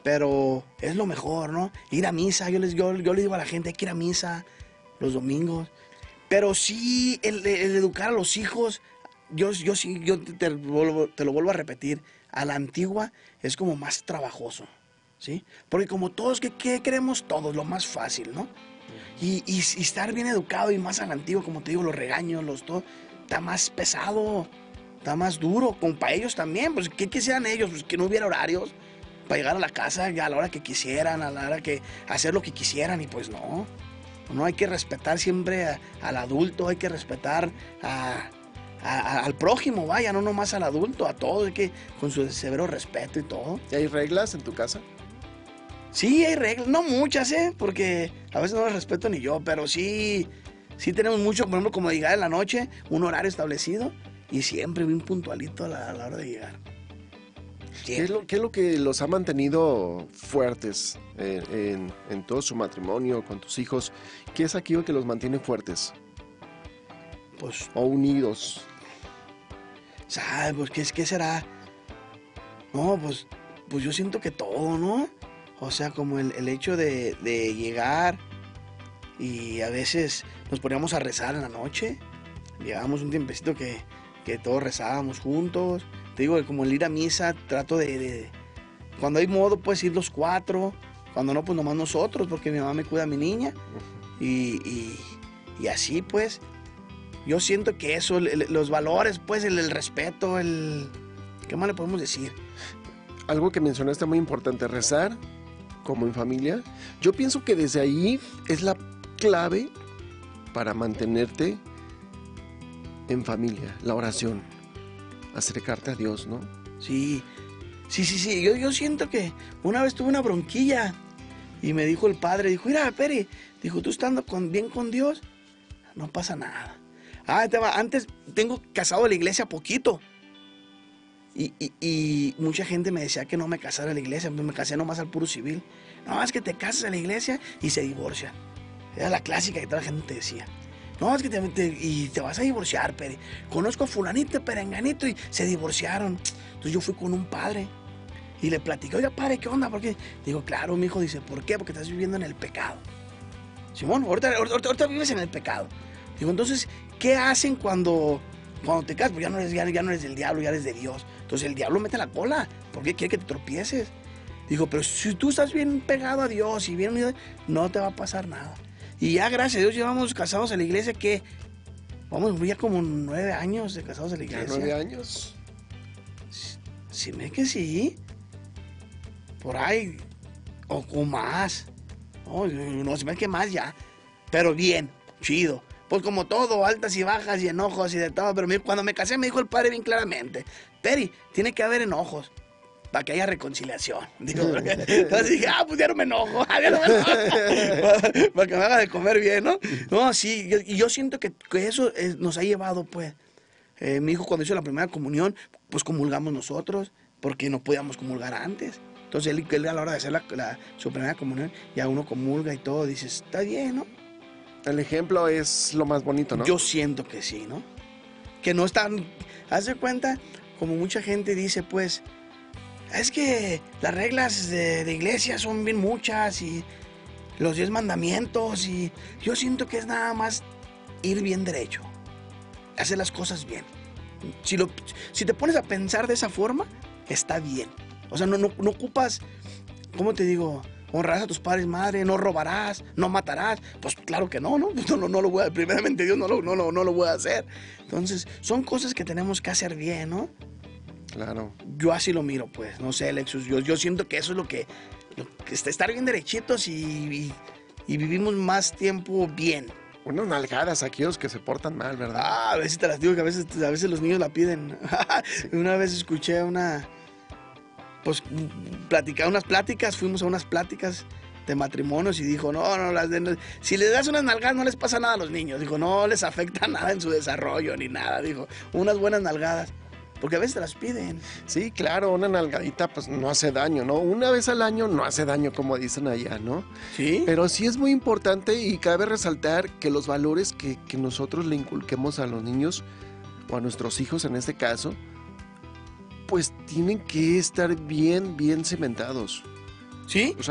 pero es lo mejor, ¿no? Ir a misa, yo le digo a la gente, hay que ir a misa los domingos. Pero sí, el educar a los hijos, yo te lo vuelvo a repetir, a la antigua es como más trabajoso, ¿sí? Porque como todos, ¿qué queremos todos? Lo más fácil, ¿no? Y estar bien educado y más a la antigua, como te digo, los regaños, todo, está más pesado, está más duro, como para ellos también, pues ¿qué quisieran ellos? Pues que no hubiera horarios para llegar a la casa ya a la hora que quisieran, a la hora que hacer lo que quisieran, y pues no. No, hay que respetar siempre al adulto, hay que respetar al prójimo, vaya, no nomás al adulto, a todos, hay que con su severo respeto y todo. ¿Y hay reglas en tu casa? Sí, hay reglas, no muchas, porque a veces no las respeto ni yo, pero sí tenemos mucho, por ejemplo, como llegar en la noche, un horario establecido y siempre bien puntualito a la hora de llegar. ¿Qué es lo que los ha mantenido fuertes en todo su matrimonio, con tus hijos? ¿Qué es aquello que los mantiene fuertes? Pues, o unidos. ¿Sabes? Pues, ¿qué será? No, pues yo siento que todo, ¿no? O sea, como el hecho de llegar y a veces nos poníamos a rezar en la noche. Llegábamos un tiempecito que todos rezábamos juntos. Te digo, como el ir a misa, trato de cuando hay modo, pues ir los 4. Cuando no, pues nomás nosotros, porque mi mamá me cuida a mi niña. Y así, pues, yo siento que eso, los valores, pues, el respeto, ¿qué más le podemos decir? Algo que mencionaste muy importante, rezar como en familia. Yo pienso que desde ahí es la clave para mantenerte en familia, la oración, acercarte a Dios, ¿no? Sí. Yo siento que una vez tuve una bronquilla y me dijo el padre, dijo, mira, Peri, dijo, tú estando bien con Dios, no pasa nada. Antes tengo casado a la iglesia poquito. Y mucha gente me decía que no me casara a la iglesia, me casé nomás al puro civil. No, es que te casas a la iglesia y se divorcian. Era la clásica que toda la gente te decía. No, es que te vas a divorciar, Peri. Conozco a fulanito, perenganito, y se divorciaron. Entonces yo fui con un padre y le platiqué, oiga, padre, ¿qué onda? ¿Por qué? Digo, claro, mi hijo, dice, ¿por qué? Porque estás viviendo en el pecado. Simón, ahorita vives en el pecado. Digo, entonces, ¿qué hacen cuando te casas? Pues ya no eres del diablo, ya eres de Dios. Entonces el diablo mete la cola, porque quiere que te tropieces. Digo, pero si tú estás bien pegado a Dios y bien unido, no te va a pasar nada. Y ya, gracias a Dios, llevamos casados en la iglesia, que vamos, ya como 9 años de casados en la iglesia. ¿Ya 9 años? Sí, me que sí. Por ahí, o más. No, se me que más ya. Pero bien, chido. Pues como todo, altas y bajas y enojos y de todo. Pero cuando me casé me dijo el padre bien claramente, Peri, tiene que haber enojos para que haya reconciliación. Digo, entonces dije, pues ya no me enojo. Para que me haga de comer bien, ¿no? No, sí, yo siento que eso nos ha llevado, pues. Mi hijo cuando hizo la primera comunión, pues comulgamos nosotros, porque no podíamos comulgar antes. Entonces él a la hora de hacer su primera comunión, ya uno comulga y todo, dices, está bien, ¿no? El ejemplo es lo más bonito, ¿no? Yo siento que sí, ¿no? Que no están, haz de cuenta, como mucha gente dice, pues, es que las reglas de iglesia son bien muchas y los 10 mandamientos, y yo siento que es nada más ir bien derecho, hacer las cosas bien. Si te pones a pensar de esa forma, está bien. O sea, no ocupas, ¿cómo te digo? Honrarás a tus padres, madre, no robarás, no matarás. Pues claro que no, pues no lo voy a, primeramente Dios no lo voy a hacer. Entonces, son cosas que tenemos que hacer bien, ¿no? Claro. Yo así lo miro, pues, no sé, Alexus, yo siento que eso es lo que estar bien derechitos y vivimos más tiempo bien. Unas nalgadas a aquellos que se portan mal, ¿verdad? A veces te las digo, que a veces los niños la piden. Sí. Una vez escuché unas pláticas, fuimos a unas pláticas de matrimonios y dijo, no, si les das unas nalgadas no les pasa nada a los niños. Dijo, no les afecta nada en su desarrollo ni nada. Dijo, unas buenas nalgadas. Porque a veces te las piden. Sí, claro, una nalgadita pues no hace daño, ¿no? Una vez al año no hace daño, como dicen allá, ¿no? Sí. Pero sí es muy importante y cabe resaltar que los valores que nosotros le inculquemos a los niños o a nuestros hijos en este caso, pues tienen que estar bien cimentados. ¿Sí? O sea,